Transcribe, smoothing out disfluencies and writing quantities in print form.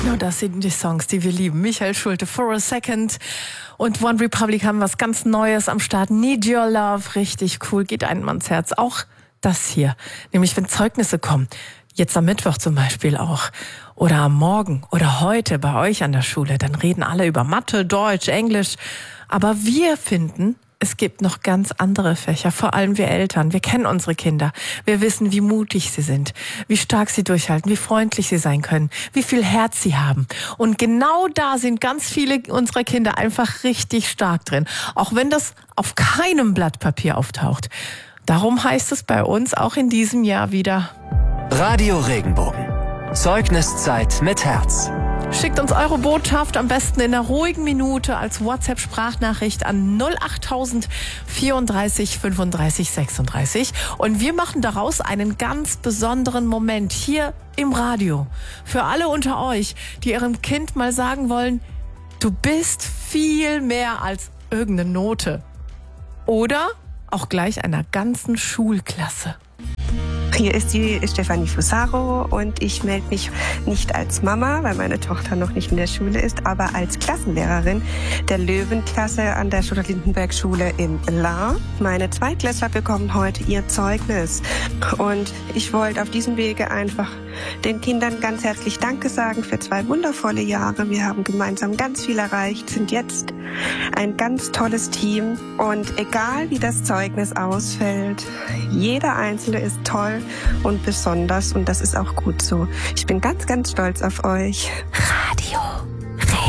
Genau, das sind die Songs, die wir lieben. Michael Schulte, For a Second und One Republic haben was ganz Neues am Start. Need Your Love, richtig cool, geht einem ans Herz. Auch das hier, nämlich wenn Zeugnisse kommen, jetzt am Mittwoch zum Beispiel auch, oder am Morgen oder heute bei euch an der Schule, dann reden alle über Mathe, Deutsch, Englisch. Aber wir finden, es gibt noch ganz andere Fächer, vor allem wir Eltern. Wir kennen unsere Kinder. Wir wissen, wie mutig sie sind, wie stark sie durchhalten, wie freundlich sie sein können, wie viel Herz sie haben. Und genau da sind ganz viele unserer Kinder einfach richtig stark drin. Auch wenn das auf keinem Blatt Papier auftaucht. Darum heißt es bei uns auch in diesem Jahr wieder: Radio Regenbogen. Zeugniszeit mit Herz. Schickt uns eure Botschaft am besten in einer ruhigen Minute als WhatsApp-Sprachnachricht an 08000 34 35 36. Und wir machen daraus einen ganz besonderen Moment hier im Radio. Für alle unter euch, die ihrem Kind mal sagen wollen, du bist viel mehr als irgendeine Note. Oder auch gleich einer ganzen Schulklasse. Hier ist die Stefanie Fusaro und ich melde mich nicht als Mama, weil meine Tochter noch nicht in der Schule ist, aber als Klassenlehrerin der Löwenklasse an der Stuttgart-Lindenberg-Schule in Lahr. Meine Zweitklässler bekommen heute ihr Zeugnis und ich wollte auf diesem Wege einfach den Kindern ganz herzlich Danke sagen für 2 wundervolle Jahre. Wir haben gemeinsam ganz viel erreicht, sind jetzt ein ganz tolles Team und egal wie das Zeugnis ausfällt, jeder Einzelne ist toll und besonders und das ist auch gut so. Ich bin ganz, ganz stolz auf euch. Radio